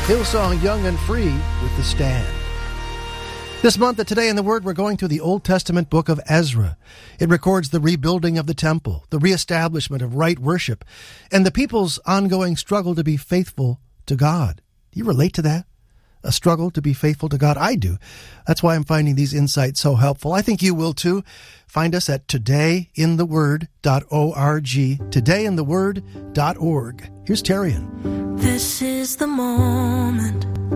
Hillsong Young and Free with The Stand. This month at Today in the Word, we're going through the Old Testament book of Ezra. It records the rebuilding of the temple, the reestablishment of right worship, and the people's ongoing struggle to be faithful to God. Do you relate to that? A struggle to be faithful to God? I do. That's why I'm finding these insights so helpful. I think you will too. Find us at todayintheword.org, todayintheword.org. Here's Terrian. This is the moment